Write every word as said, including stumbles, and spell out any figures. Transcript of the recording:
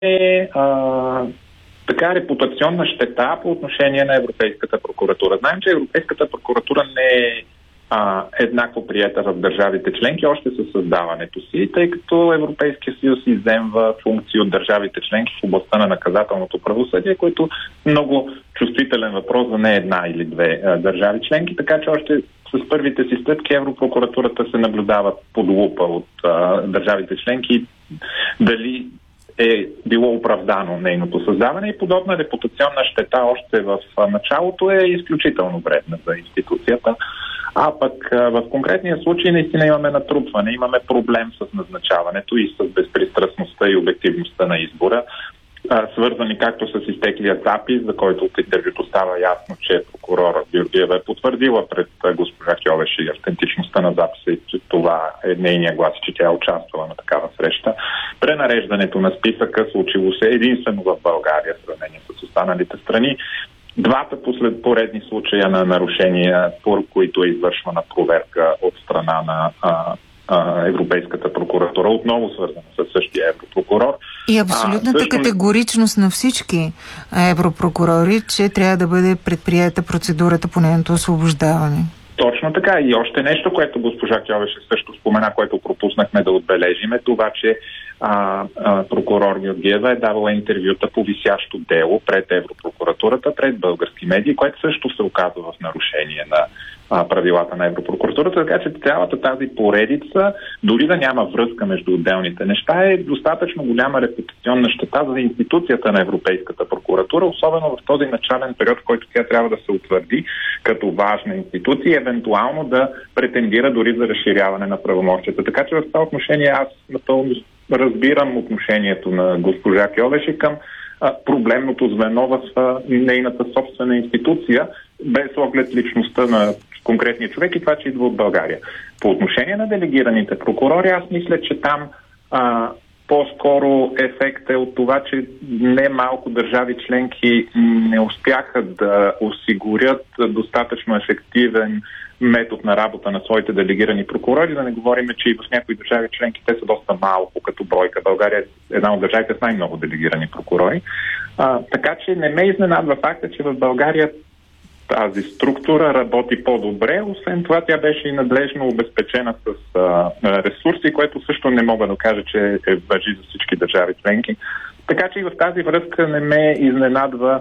е а, така репутационна щета по отношение на Европейската прокуратура. Знаем, че Европейската прокуратура не е а, еднакво приета в държавите членки, още със създаването си, тъй като Европейския съюз изземва функции от държавите членки в областта на наказателното правосъдие, който е много чувствителен въпрос за не една или две а, държави членки, така че още с първите си стъпки Европрокуратурата се наблюдава под лупа от а, държавите членки дали е било оправдано нейното създаване и подобна репутационна щета още в началото е изключително вредна за институцията. А пък в конкретния случай наистина имаме натрупване, имаме проблем с назначаването и с безпристрастността и обективността на избора, свързани както с изтеклия запис, за който от интервюто става ясно, че прокурор Георгиева е потвърдила пред госпожа Кьовеши автентичността на записа и че това е нейния глас, че тя е участвала на такава среща. Пренареждането на списъка случило се единствено в България в сравнение с останалите страни. Двата послед поредни случая на нарушения, по които е извършвана проверка от страна на а, а, Европейската прокуратура, отново свързана с същия европрокурор. И абсолютната а, също... категоричност на всички европрокурори, че трябва да бъде предприета процедурата по нейното освобождаване. Точно така. И още нещо, което госпожа Кьовеши също спомена, което пропуснахме да отбележим, е това, че а, а, прокурор Георгиева е давала интервюта по висящо дело пред Европрокуратурата, пред български медии, което също се оказва в нарушение на а, правилата на Европрокуратурата. Така че цялата тази поредица, дори да няма връзка между отделните неща, е достатъчно голяма репутационна щета за институцията на Европейската прокуратура, особено в този начален период, в който тя трябва да се утвърди като важна институция и евентуално да претендира дори за разширяване на правомощията. Така че в това отношение аз напълно разбирам отношението на госпожа Кьовеши към а, проблемното звено в а, нейната собствена институция, без оглед личността на конкретния човек и това, че идва от България. По отношение на делегираните прокурори, аз мисля, че там а, по-скоро ефект е от това, че не малко държави членки не успяха да осигурят достатъчно ефективен метод на работа на своите делегирани прокурори. Да не говорим, че и в някои държави членки те са доста малко като бройка. България е една от държавите с най-много делегирани прокурори. А, така че не ме изненадва факта, че в България тази структура работи по-добре. Освен това, тя беше и надлежно обезпечена с а, ресурси, което също не мога да кажа, че е важи за всички държави членки. Така че и в тази връзка не ме изненадва